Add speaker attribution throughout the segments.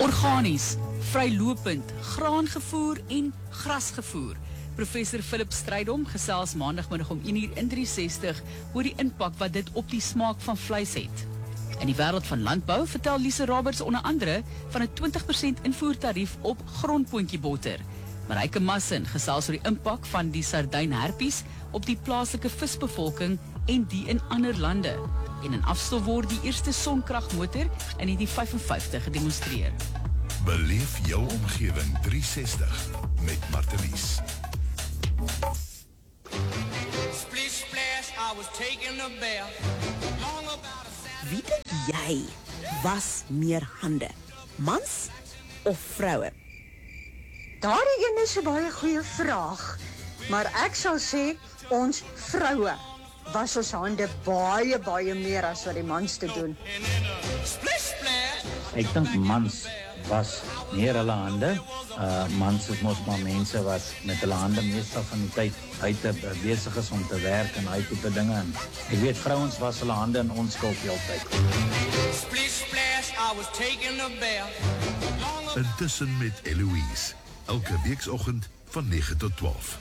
Speaker 1: Organies, vrylopend, graangevoer en grasgevoer. Professor Philip Strydom gesels maandagmiddag om 1:00 in 360 oor die impak wat dit op die smaak van vleis het. In die wêreld van landbou vertel Lise Roberts onder andere van 'n 20% invoertarief op grondpotjiebotter. Mareike Massin gesels oor die impak van die sardynherpies op die plaaslike visbevolking en die in ander lande. En in afstof word die eerste sonkragmotor in 1955 gedemonstreer.
Speaker 2: Beleef jou omgewing 360 met Martelies.
Speaker 3: Wie dink jy was meer hande? Mans of vroue?
Speaker 4: Daardie een is 'n baie goeie vraag, maar ek sal sê ons vroue was ons hande baie meer as wat die mans te doen.
Speaker 5: Ek dink mans was meer hulle hande. Mans is mos maar mense wat met hulle hande meestal van die tyd buite besig is om te werk en hy tipe dinge. En ek weet vrouens was hulle hande in onskuld die altyd.
Speaker 2: Intussen met Eloise, elke weekoggend van 9 tot 12.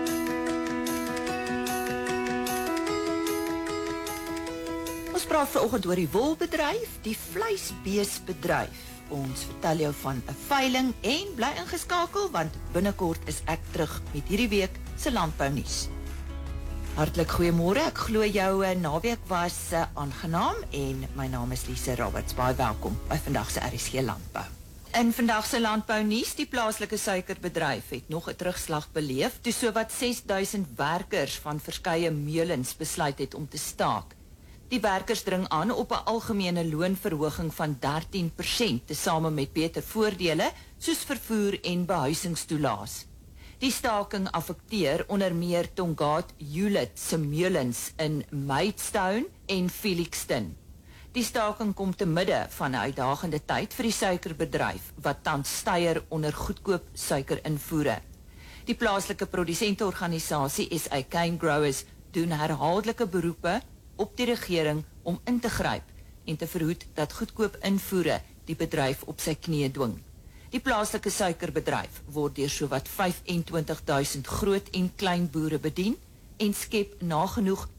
Speaker 3: Ons praat vanoggend oor die wolbedryf, die vleisbeesbedryf. Ons vertel jou van 'n veiling en bly ingeskakel want binnekort is ek terug met hierdie week se landbounuus. Hartlik goeiemôre. Ek glo jou naweek was aangenaam en my naam is Lise Roberts. Baie welkom by vandag se RSG Landbou. In vandag se landbounuus, die plaaslike suikerbedryf het nog 'n terugslag beleef toe sowat 6000 werkers van verskeie meulens besluit het om te staak. Die werkers dring aan op 'n algemene loonverhoging van 13%, tesame met beter voordele soos vervoer en behuisingstoelaas. Die staking affekteer onder meer Tongaat Hewlett se meulens in Maidstone en Felixton. Die staking kom te midde van 'n uitdagende tyd vir die suikerbedryf wat tans styer onder goedkoop suikerinvoere. Die plaaslike produsenteorganisasie SA Cane Growers doen herhaaldelike beroepe op die regering om in te gryp en te verhoed dat goedkoop invoere die bedryf op sy knieë dwing. Die plaaslike suikerbedryf word deur sowat 25.000 groot en klein boere bedien en skep nagenoeg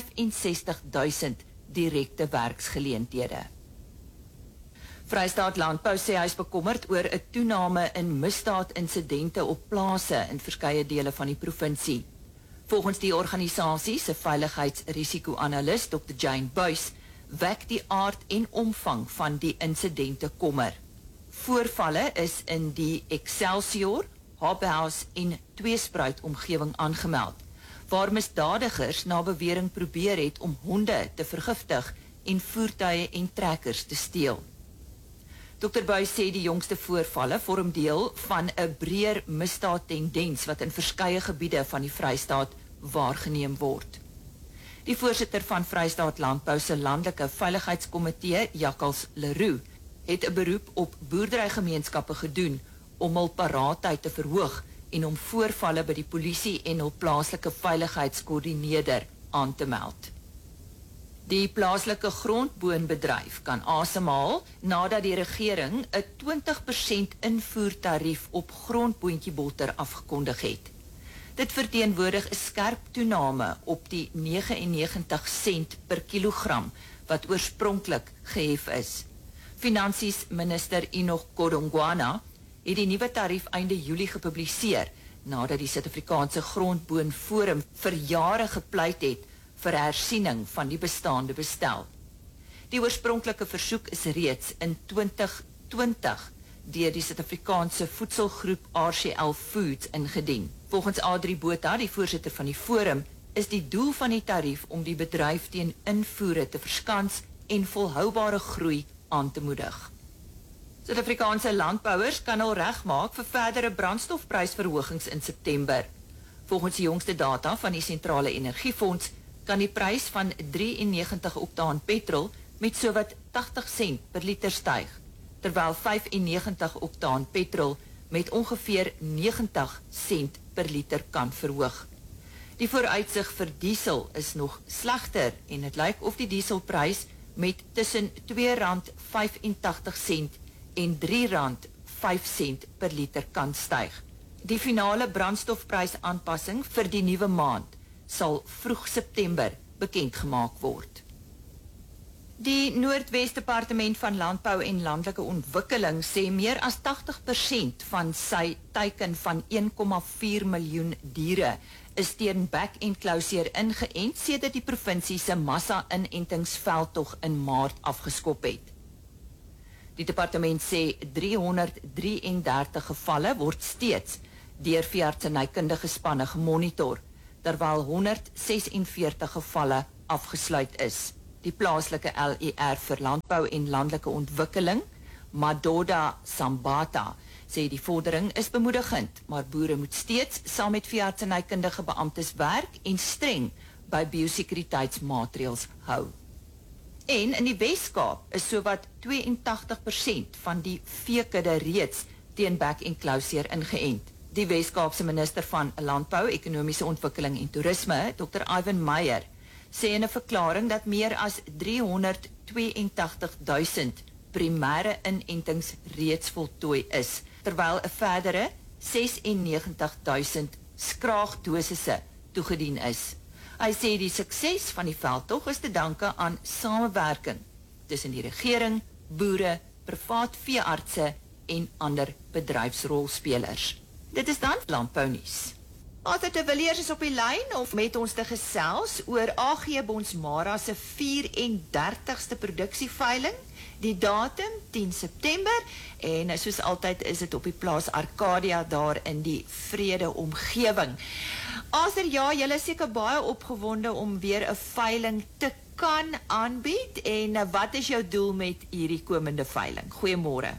Speaker 3: 65.000 direkte werksgeleenthede. Vrystaat Landbou sê hy is bekommerd oor 'n toename in misdaadinsidente op plase in verskeie dele van die provinsie. Volgens die organisasie se veiligheidsrisiko-analis Dr. Jane Buys wek die aard en omvang van die insidente kommer. Voorvalle is in die Excelsior, Hobhouse en Tweespruit omgewing aangemeld, waar misdadigers na bewering probeer het om honde te vergiftig en voertuie en trekkers te steel. Dr. Buys sê die jongste voorvalle vorm deel van 'n breër misdaadtendens wat in verskeie gebiede van die Vrystaat waargeneem word. Die voorsitter van Vrystaat Landbou se landelike veiligheidskomitee, Jakkals Leroux, het 'n beroep op boerderygemeenskappe gedoen om hul paraatheid te verhoog en om voorvalle by die polisie en hul plaaslike veiligheidskoördineerder aan te meld. Die plaaslike grondboonbedryf kan asemhaal nadat die regering 'n 20% invoertarief op grondboontjiebotter afgekondig het. Dit verteenwoordig 'n skerp toename op die 99 sent per kilogram wat oorspronklik gehef is. Finansies minister Enoch Godongwana het die nuwe tarief einde Julie gepubliseer nadat die Suid-Afrikaanse Grondboonforum vir jare gepleit het vir hersiening van die bestaande bestel. Die oorspronklike versoek is reeds in 2020 deur die Suid-Afrikaanse voedselgroep RCL Foods ingedien. Volgens Adri Botha, die voorsitter van die forum, is die doel van die tarief om die bedryf teen invoere te verskans en volhoubare groei aan te moedig. Suid-Afrikaanse landbouers kan al regmaak vir verdere brandstofprysverhogings in September. Volgens die jongste data van die Sentrale Energiefonds kan die prys van 93 oktaan petrol met sowat 80 sent per liter styg, terwyl 95 oktaan petrol met ongeveer 90 sent per liter kan verhoog. Die vooruitsig vir diesel is nog slegter en dit lyk of die dieselprys met tussen R2.85 en R3.05 per liter kan styg. Die finale brandstofprysaanpassing vir die nuwe maand sal vroeg September bekend gemaak word. Die Noordwes Departement van Landbou en Landelike Ontwikkeling sê meer as 80% van sy teiken van 1,4 miljoen diere is teen bek-en-klauseer ingeënt sedert die provinsie se massa-inentingsveldtog in Maart afgeskop het. Die departement sê 333 gevalle word steeds deur veeartsenykundige spanne gemonitor, terwyl 146 gevalle afgesluit is. Die plaaslike LER vir Landbou en Landelike Ontwikkeling, Madoda Sambata, sê die vordering is bemoedigend, maar boere moet steeds saam met veeartsenykundige beamptes werk en streng by biosekuriteitsmaatreëls hou. En in die Weskaap is sowat 82% van die veekudde reeds teen bek-en-klauseer ingeënt. Die Weskaapse minister van Landbou, Ekonomiese Ontwikkeling en Toerisme, Dr. Ivan Meyer, sê in 'n verklaring dat meer as 382,000 primêre inentings reeds voltooi is, terwyl 'n verdere 96,000 skraagdosisse toegedien is. Hy sê die sukses van die veldtog is te danke aan samewerking tussen die regering, boere, privaat veeartse en ander bedryfsrolspelers. Dit is dan landbounuus. Arthur de Villiers is op die lyn of met ons te gesels oor AG Bonsmara se 34ste produksieveiling, die datum 10 September en soos altyd is dit op die plaas Arcadia daar in die vrede omgewing. Arthur, ja, julle is seker baie opgewonde om weer 'n veiling te kan aanbied en wat is jou doel met hierdie komende veiling? Goeiemôre.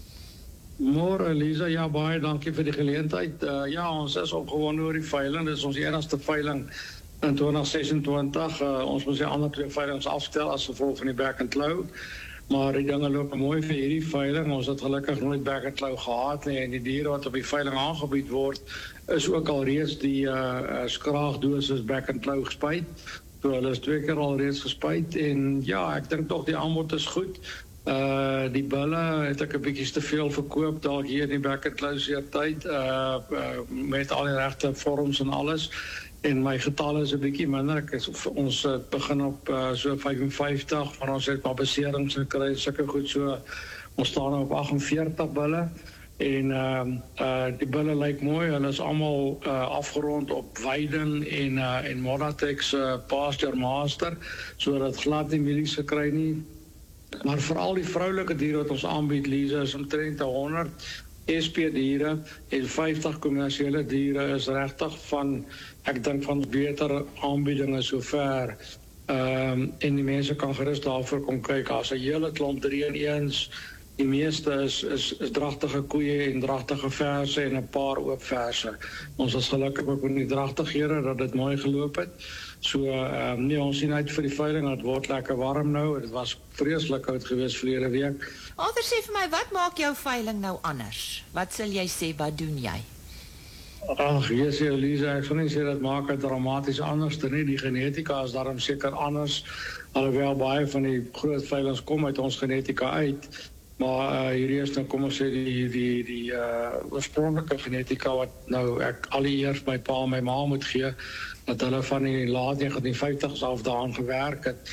Speaker 6: Môre Elisa, ja baie dankie vir die geleentheid. Ja, ons is opgewonde oor die veiling. Dit is ons eerste veiling in 2026. Ons moet die ander twee veilings afstel as gevolg van die back-and-claw. Maar die dinge loop mooi vir hierdie veiling. Ons het gelukkig nooit back-and-claw gehad nie en die diere wat op die veiling aangebied word is ook al reeds die skraagdosis back-and-claw gespuit. So hulle is 2 keer al reeds gespuit en ja, ek dink tog die aanbod is goed. Die bulle het ek 'n bietjie te veel verkoop dalk hier in die back-and-klauseer tyd met al die regte vorms en alles en my getalle is 'n bietjie minder. Ons begin op so 55 van ons het maar beserings gekry sulke goed, so ons staan op 48 bulle en die bulle lyk mooi. Hulle is almal afgerond op Weiden en Modatex Pasture Master, so dat glad nie milies gekry nie. Maar veral die vroulike diere wat ons aanbied, Lisa, is omtrent 100 SP diere en 50 kommersiële diere is regtig van, ek dink van beter aanbiedinge sover. En die mense kan gerus daarvoor kom kyk. As 'n hele klomp 3-in-1s, die meeste is dragtige koeie en dragtige verse en 'n paar oop verse. Ons is gelukkig ook met die dragtighede dat dit mooi geloop het. So nee, ons sien uit vir die veiling. Het word lekker warm nou. Dit was vreeslik koud geweest verlede week.
Speaker 3: Arthur, sê vir my, wat maak jou veiling nou anders? Wat sal jy sê, wat doen jy?
Speaker 6: Ag, yes, Elisa, ek sal nie sê dat maak het dramaties anders nie. Die genetika is daarom seker anders. Alhoewel baie van die groot veilings kom uit ons genetika uit. Maar hierdie is nou, kom ons sê, die oorspronklike genetika wat nou ek allereers my pa en my ma moet gee, dat hulle van die laat 1950s af daaraan gewerk het.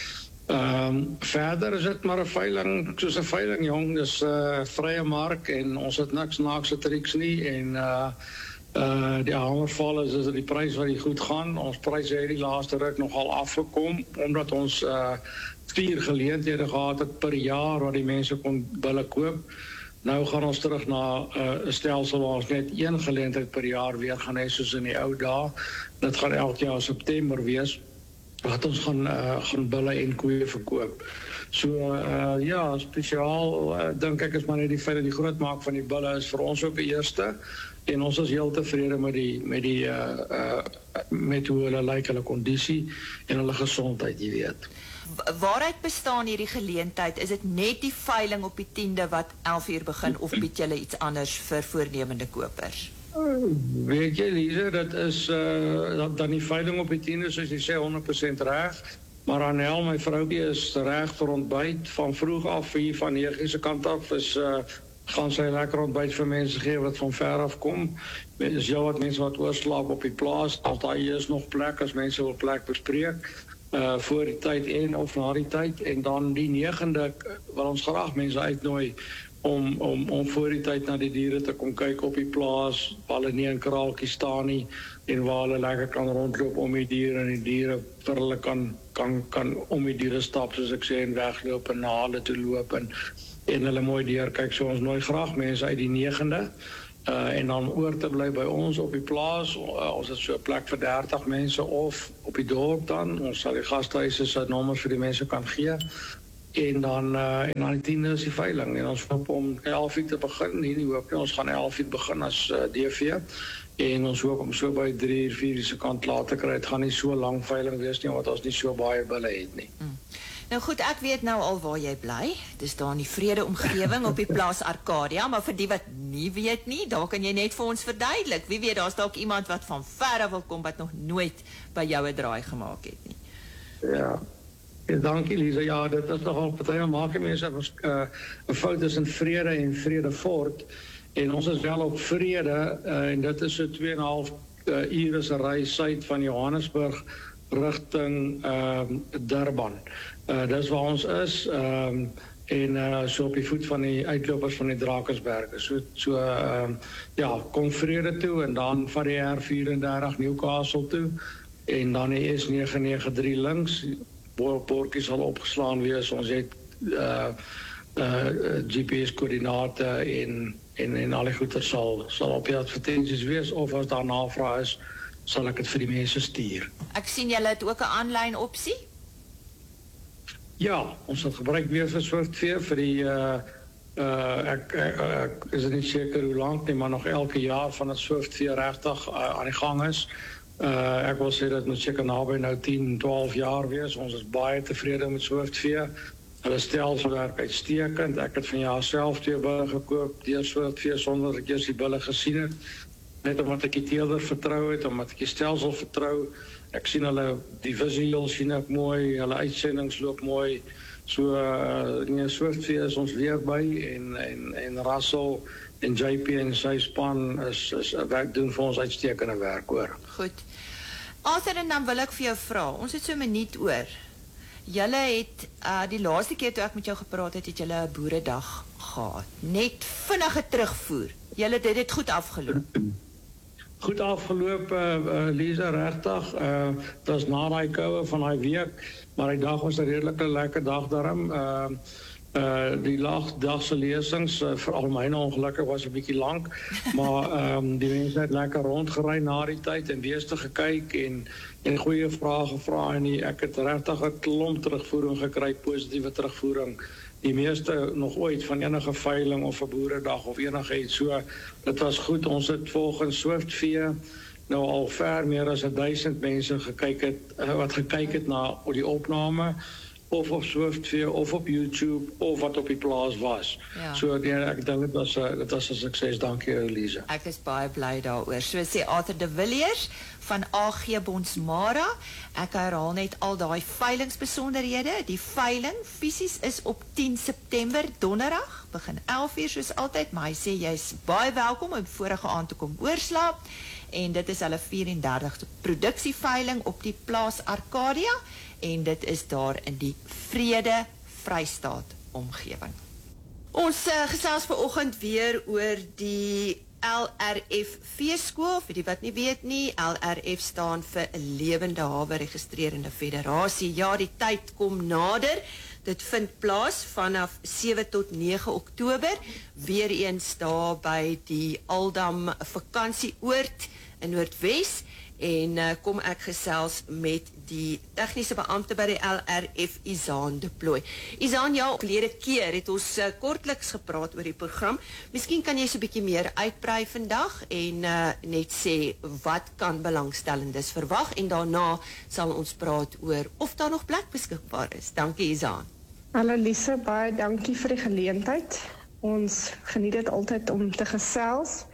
Speaker 6: Verder is dit maar 'n veiling, soos 'n veiling, jong, dis vrye mark en ons het niks naakse triks nie en die aanval is die prys wat die goed gaan. Ons pryse het die laaste ruk nogal afgekom omdat ons 4 geleenthede gehad het per jaar waar die mense kon bulle koop. Nou gaan ons terug na 'n stelsel waar ons net 1 geleentheid per jaar weer gaan hê soos in die ou dae. Dit gaan elke jaar September wees wat ons gaan bulle en koeie verkoop. So ja, spesiaal dink ek is maar net die feit dat die groot maak van die bulle is vir ons ook die eerste en ons is heel tevrede met hoe hulle lyk, hulle kondisie en hulle gesondheid, jy weet.
Speaker 3: Waaruit bestaan hierdie geleentheid? Is dit net die veiling op die 10de wat 11:00 begin of bied julle iets anders vir voornemende kopers?
Speaker 6: Weet jy, Lisa, dat is dan die veiling op die 10de, soos jy sê, 100% reg. Maar Anel, my vroukie, is reg vir ontbyt van vroeg af hier van 9 se kant af is gaan sy lekker ontbyt vir mense gee wat van ver af kom. Is jou wat mense wat oorslaap op die plaas, as daar is nog plek as mense wil plek bespreek. Voor die tyd en of na die tyd, en dan die 9de wil ons graag mense uitnooi om voor die tyd na die diere te kom kyk op die plaas, waar hulle nie in kraaltjies staan nie, en waar hulle lekker kan rondloop om die diere, en die diere vir hulle kan om die diere stap, soos ek sê, en wegloop en na hulle toe loop, en hulle mooi deur kyk. So ons nooi graag mense uit die 9de, en dan oor te bly by ons op die plaas. Ons het so 'n plek vir 30 mense, of op die dorp dan. Ons sal die gastehuise se nommers vir die mense kan gee. En dan die 10de is die veiling. En ons hoop om 11:00 te begin. Nie hoop nie, ons gaan 11:00 begin as DV. En ons hoop om so by 3:00, 4:00 se kant klaar te kry. Het gaan nie so lang veiling wees nie, want ons nie so baie bulle het nie.
Speaker 3: Nou goed, ek weet nou al waar jy bly. Dis daar in die vrede omgewing op die plaas Arcadia, maar vir die wat nie weet nie, daar kan jy net vir ons verduidelik. Wie weet, daar's dalk iemand wat van verre wil kom wat nog nooit by jou 'n draai gemaak het nie.
Speaker 6: Ja, dankie Lisa. Ja, dit is nogal party maak mense 'n fout tussen vrede en Vredefort. En ons is wel op Vrede, en dit is so 2,5 ure se ry suid van Johannesburg rigting Durban. Dis waar ons is, en so op die voet van die uitlopers van die Drakensberge. Kom Vrede toe, en dan van die R34 Newcastle toe, en dan die S993 links. Bordjies sal opgeslaan wees. Ons het GPS-koördinate en al die goeder sal op die advertensies wees, of as daar navraag is, sal ek dit vir die mense stuur.
Speaker 3: Ek sien julle het ook 'n aanlyn opsie?
Speaker 6: Ja, ons het gebruik weer vir Swiftvee vir die ek is nie seker hoe lank nie, maar nog elke jaar van het Swiftvee regtig aan die gang is. Ek wil sê dat moet seker naby nou 10, 12 jaar wees. Ons is baie tevrede met Swiftvee. Hulle stelsel werk uitstekend. Ek het van jaar self 2 bulle gekoop deur Swiftvee sonder dat ek eers die bulle gesien het. Net omdat ek die teelder vertrou het, omdat ek die stelsel vertrou. Ek sien hulle, die visueel sien ek mooi, hulle uitsendings loop mooi. So Swiftvee is ons weer by, en Russell en JP en sy span doen vir ons uitstekende werk, hoor.
Speaker 3: Goed. Arthur, en dan wil ek vir jou vra, ons het so 'n minuut oor. Julle het, die laaste keer toe ek met jou gepraat het julle 'n boeredag gehad. Net vinnige terugvoer. Julle het dit goed afgeloop.
Speaker 6: Goed afgeloop, Lisa, regtig. Dit was na daai koue van daai week, maar die dag was 'n redelike lekker dag daarom. Die dag se lesings, veral myne ongelukkig was 'n bietjie lank, maar die mense het lekker rondgery na die tyd en beeste gekyk en goeie vrae gevra, en ek het regtig 'n klomp terugvoering gekry, positiewe terugvoering. Die meeste nog ooit van enige veiling of 'n boeredag of enigiets. So dit was goed. Ons het volgens Swiftvee nou al ver meer as 1000 mense wat gekyk het na die opname, of op Swiftvee of op YouTube of wat op die plaas was.
Speaker 3: Ja.
Speaker 6: So ek dink dit was 'n sukses. Dankie, Elise.
Speaker 3: Ek is baie bly daaroor. So sê Arthur de Villiers van AG Bonsmara. Ek herhaal net al daai veilingsbesonderhede. Die veiling fisies is op 10 September, donderdag, begin 11:00 soos altyd, maar hy sê jy's baie welkom om vorige aand te kom oorslaap. En dit is hulle 34ste produksieveiling op die plaas Arcadia, en dit is daar in die Vrede Vrystaat omgewing. Ons gesels vanoggend weer oor die LRF Veeskool. Vir die wat nie weet nie, LRF staan vir 'n Lewende Hawe Registrerende Federasie. Ja, die tyd kom nader. Dit vind plaas vanaf 7 tot 9 Oktober, weer eens daar by die Aldam vakansieoord in Noordwes, en kom ek gesels met die tegniese beampte by die LRF, Izaan de Plooy. Izaan, ja, verlede keer het ons kortliks gepraat oor die program. Miskien kan jy so 'n bietjie meer uitbrei vandag en net sê wat kan belangstellendes verwag, en daarna sal ons praat oor of daar nog plek beskikbaar is. Dankie, Izaan.
Speaker 7: Hallo Lisa, baie dankie vir die geleentheid. Ons geniet dit altyd om te gesels.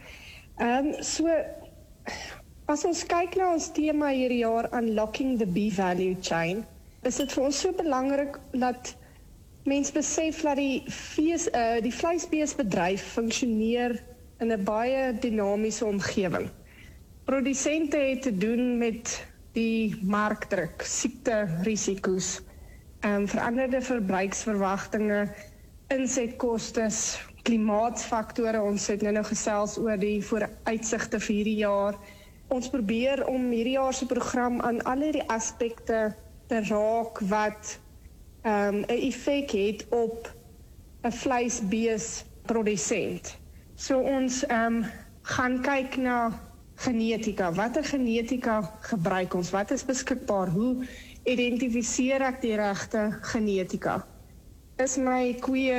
Speaker 7: As ons kyk na ons tema hierdie jaar, Unlocking the Bee Value Chain, is dit vir ons so belangrik dat Mens besef dat die vleisbeesbedryf funksioneer in 'n baie dinamiese omgewing. Produsente het te doen met die markdruk, siekterisiko's, veranderde verbruiksverwagtinge, insetkostes, klimaatsfaktore. Ons het nou gesels oor die vooruitsigte vir hierdie jaar. Ons probeer om hierdie jaar se program aan al hierdie aspekte te raak wat 'n effek het op 'n vleisbeesprodusent. So ons gaan kyk na genetika. Watter genetika gebruik ons? Wat is beskikbaar? Hoe identifiseer ek die regte genetika? Is my koeie